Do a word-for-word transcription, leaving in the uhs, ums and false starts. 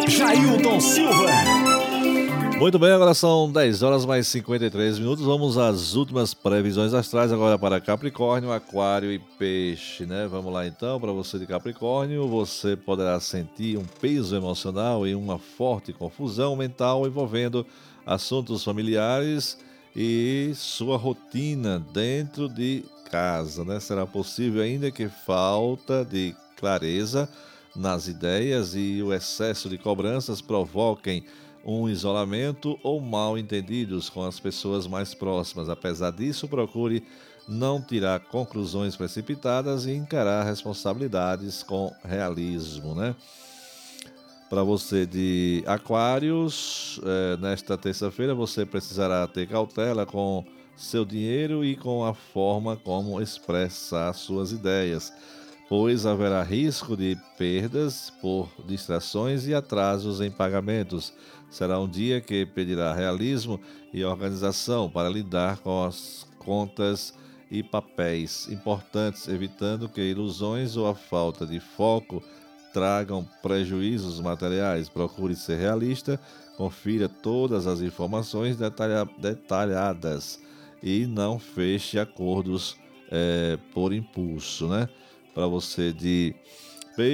Jailton Silva. Muito bem, agora são dez horas mais cinquenta e três minutos. Vamos às últimas previsões astrais agora para Capricórnio, Aquário e Peixe, né? Vamos lá então, para você de Capricórnio, você poderá sentir um peso emocional e uma forte confusão mental envolvendo assuntos familiares e sua rotina dentro de casa, né? Será possível ainda que falta de clareza nas ideias e o excesso de cobranças provoquem um isolamento ou mal-entendidos com as pessoas mais próximas. Apesar disso, procure não tirar conclusões precipitadas e encarar responsabilidades com realismo, né? Para você de Aquários, eh, nesta terça-feira você precisará ter cautela com seu dinheiro e com a forma como expressar suas ideias, pois haverá risco de perdas por distrações e atrasos em pagamentos. Será um dia que pedirá realismo e organização para lidar com as contas e papéis importantes, evitando que ilusões ou a falta de foco tragam prejuízos materiais. Procure ser realista, confira todas as informações detalha- detalhadas e não feche acordos eh, por impulso, né? Para você de